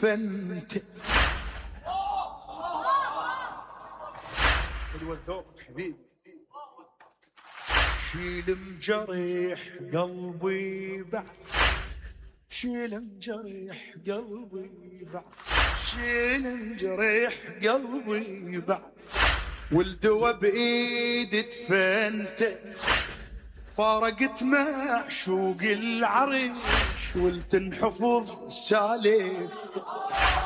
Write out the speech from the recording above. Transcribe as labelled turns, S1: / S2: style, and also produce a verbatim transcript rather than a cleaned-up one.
S1: دفنت. حلوة ذوقك حبيبي. شيل مجريح قلبي بعد، شيل مجريح قلبي بعد، شيل مجريح قلبي بعد، والدوا بإيدي دفنت. فارقت معشوق العريش والتنحفظ سالفت.